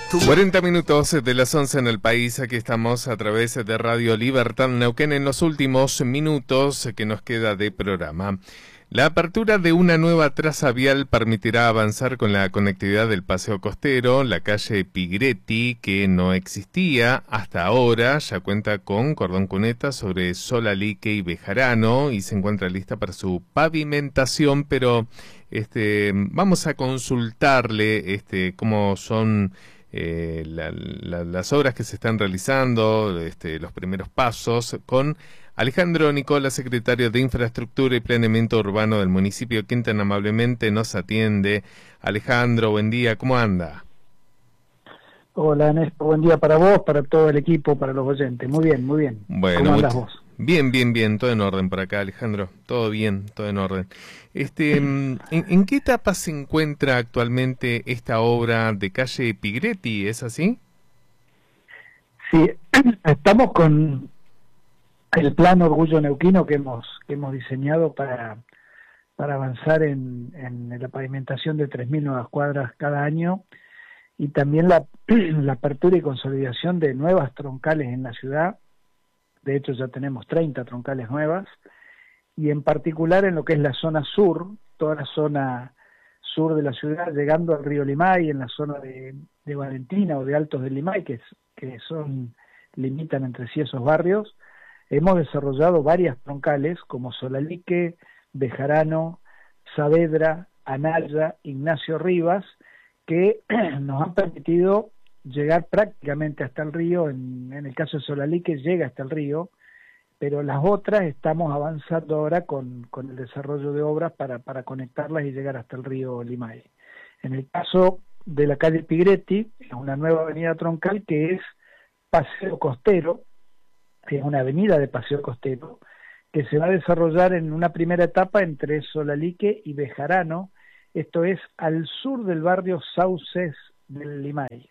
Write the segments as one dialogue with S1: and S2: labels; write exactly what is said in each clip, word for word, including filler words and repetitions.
S1: cuarenta minutos de las once en el país, aquí estamos a través de Radio Libertad Neuquén en los últimos minutos que nos queda de programa. La apertura de una nueva traza vial permitirá avanzar con la conectividad del Paseo Costero. La calle Pigretti, que no existía hasta ahora, ya cuenta con cordón cuneta sobre Solalique y Bejarano y se encuentra lista para su pavimentación, pero este vamos a consultarle este cómo son Eh, la, la, las obras que se están realizando, este, los primeros pasos, con Alejandro Nicola, secretario de Infraestructura y Planeamiento Urbano del municipio, quien tan amablemente nos atiende. Alejandro, buen día, ¿cómo anda?
S2: Hola, Néstor, buen día para vos, para todo el equipo, para los oyentes. Muy bien, muy bien.
S1: Bueno,
S2: ¿cómo andas vos?
S1: Bien, bien, bien, todo en orden por acá, Alejandro, todo bien, todo en orden. Este, ¿en, en qué etapa se encuentra actualmente esta obra de calle Pigretti, es así?
S2: Sí, estamos con el plan Orgullo Neuquino que hemos que hemos diseñado para, para avanzar en, en la pavimentación de tres mil nuevas cuadras cada año y también la, la apertura y consolidación de nuevas troncales en la ciudad. De hecho ya tenemos treinta troncales nuevas, y en particular en lo que es la zona sur, toda la zona sur de la ciudad, llegando al río Limay, en la zona de, de Valentina o de Altos del Limay, que, es, que son limitan entre sí esos barrios, hemos desarrollado varias troncales como Solalique, Bejarano, Saavedra, Anaya, Ignacio Rivas, que nos han permitido llegar prácticamente hasta el río. En, en el caso de Solalique llega hasta el río, pero las otras estamos avanzando ahora con, con el desarrollo de obras para, para conectarlas y llegar hasta el río Limay. En el caso de la calle Pigretti, es una nueva avenida troncal que es Paseo Costero, que es una avenida de Paseo Costero, que se va a desarrollar en una primera etapa entre Solalique y Bejarano, esto es al sur del barrio Sauces del Limay.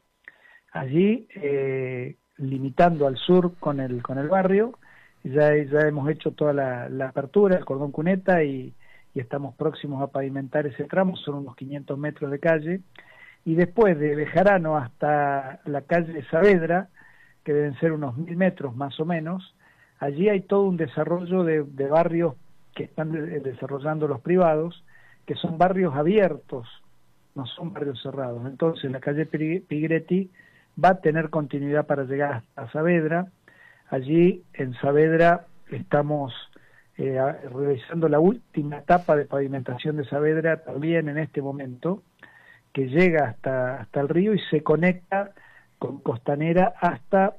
S2: Allí, eh, limitando al sur con el con el barrio, ya, ya hemos hecho toda la, la apertura, el cordón cuneta, y, y estamos próximos a pavimentar ese tramo, son unos quinientos metros de calle, y después de Bejarano hasta la calle Saavedra, que deben ser unos mil metros más o menos, allí hay todo un desarrollo de, de barrios que están de, desarrollando los privados, que son barrios abiertos, no son barrios cerrados. Entonces la calle Pigretti va a tener continuidad para llegar a Saavedra. Allí en Saavedra estamos eh, realizando la última etapa de pavimentación de Saavedra también en este momento, que llega hasta, hasta el río y se conecta con Costanera hasta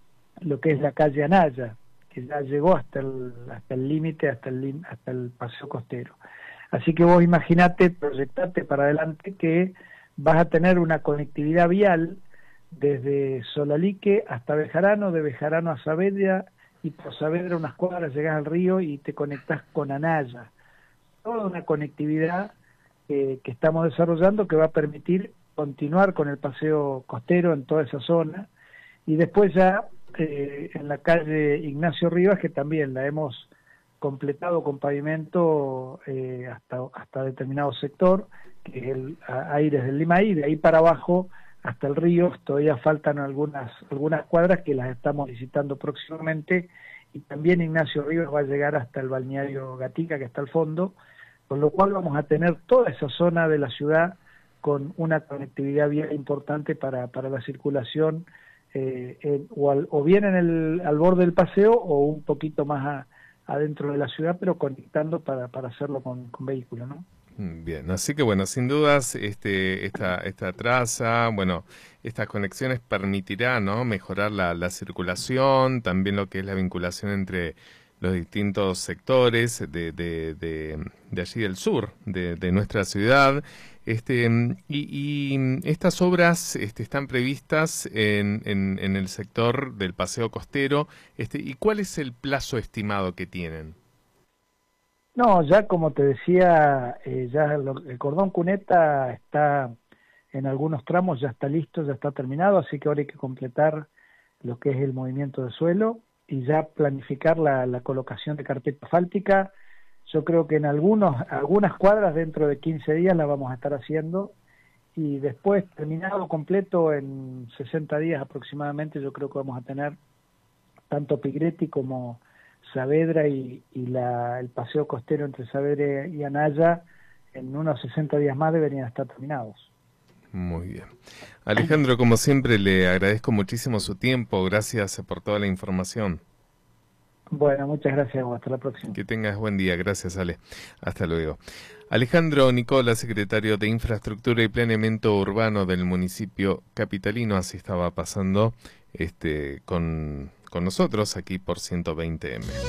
S2: lo que es la calle Anaya, que ya llegó hasta el hasta el límite, hasta el hasta el Paseo Costero. Así que vos imaginate, proyectate para adelante que vas a tener una conectividad vial desde Solalique hasta Bejarano, de Bejarano a Saavedra, y por Saavedra unas cuadras llegas al río y te conectás con Anaya. Toda una conectividad eh, que estamos desarrollando que va a permitir continuar con el paseo costero en toda esa zona, y después ya eh, en la calle Ignacio Rivas, que también la hemos completado con pavimento eh, hasta, hasta determinado sector, que es el Aires del Limay, y de ahí para abajo hasta el río. Todavía faltan algunas algunas cuadras que las estamos visitando próximamente, y también Ignacio Rivas va a llegar hasta el balneario Gatica, que está al fondo, con lo cual vamos a tener toda esa zona de la ciudad con una conectividad bien importante para, para la circulación, eh, en, o, al, o bien en el, al borde del paseo o un poquito más a, adentro de la ciudad, pero conectando para, para hacerlo con, con vehículos, ¿no?
S1: Bien, así que bueno, sin dudas este, esta, esta traza, bueno, estas conexiones permitirá, ¿no?, mejorar la, la circulación, también lo que es la vinculación entre los distintos sectores de, de, de, de allí del sur, de, de nuestra ciudad. Este, y, y estas obras este, están previstas en, en, en el sector del Paseo Costero. Este, ¿y cuál es el plazo estimado que tienen?
S2: No, ya como te decía, eh, ya lo, el cordón cuneta está en algunos tramos, ya está listo, ya está terminado, así que ahora hay que completar lo que es el movimiento de suelo y ya planificar la, la colocación de carpeta asfáltica. Yo creo que en algunos algunas cuadras dentro de quince días la vamos a estar haciendo, y después, terminado completo, en sesenta días aproximadamente, yo creo que vamos a tener tanto Pigretti como Saavedra y, y la, el paseo costero entre Saavedra y Anaya, en unos sesenta días más deberían estar terminados.
S1: Muy bien. Alejandro, como siempre, le agradezco muchísimo su tiempo. Gracias por toda la información.
S2: Bueno, muchas gracias. Hasta la próxima.
S1: Que tengas buen día. Gracias, Ale. Hasta luego. Alejandro Nicola, secretario de Infraestructura y Planeamiento Urbano del municipio capitalino, así estaba pasando este con, con nosotros aquí por ciento veinte eme.